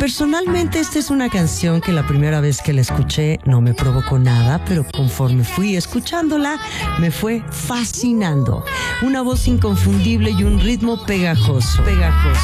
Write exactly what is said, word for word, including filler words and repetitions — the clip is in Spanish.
Personalmente, esta es una canción que la primera vez que la escuché no me provocó nada, pero conforme fui escuchándola, me fue fascinando. Una voz inconfundible y un ritmo pegajoso. Pegajoso.